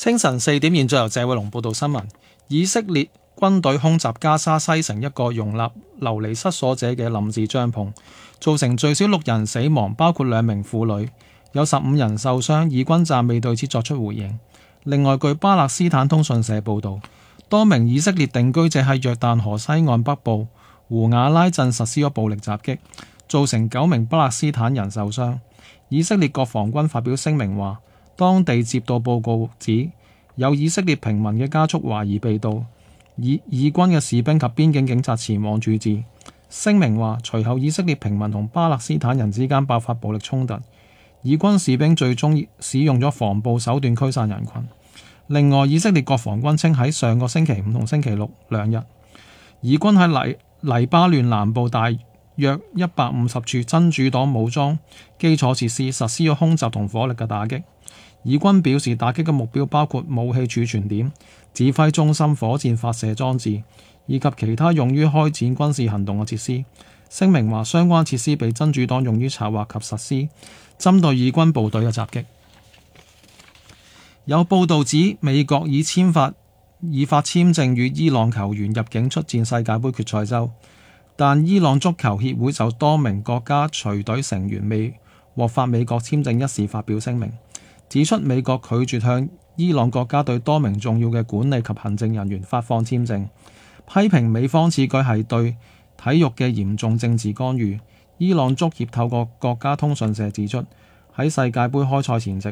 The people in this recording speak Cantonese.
清晨4點，現在由謝偉龍報道新聞。以色列軍隊空襲加沙西城一個容納流離失所者嘅臨時帳篷，造成最少6人死亡，包括2名婦女，有15人受傷。以軍暫未對此作出回應。另外，據巴勒斯坦通訊社報道，多名以色列定居者喺約旦河西岸北部胡瓦拉鎮實施咗暴力襲擊，造成9名巴勒斯坦人受傷。以色列國防軍發表聲明話，當地接到報告指有以色列平民嘅家畜懷疑被盜，以軍嘅士兵及邊境警察前往處置。聲明話，隨後以色列平民同巴勒斯坦人之間爆發暴力衝突，以軍士兵最終使用咗防暴手段驅散人群。另外，以色列國防軍稱喺上個星期五同星期六2日，以軍喺黎巴嫩南部大約150處真主黨武裝基礎設施實施咗空襲同火力嘅打擊。以軍表示，打擊嘅目標包括武器儲存點、指揮中心、火箭發射裝置以及其他用於開展軍事行動嘅設施。聲明話，相關設施被真主黨用於策劃及實施針對以軍部隊嘅襲擊。有報道指，美國已發簽證與伊朗球員入境出戰世界盃決賽周，但伊朗足球協會就多名國家隨隊成員未獲發美國簽證一事發表聲明，指出美國拒絕向伊朗國家對多名重要嘅管理及行政人員發放簽證，批評美方此舉係對體育嘅嚴重政治干預。伊朗足協透過國家通訊社指出，喺世界盃開賽前夕，